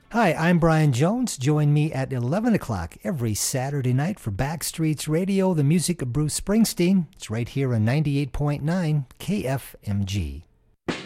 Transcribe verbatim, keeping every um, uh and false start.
Hi, I'm Brian Jones. Join me at eleven o'clock every Saturday night for Backstreets Radio, the music of Bruce Springsteen. It's right here on ninety-eight point nine K F M G.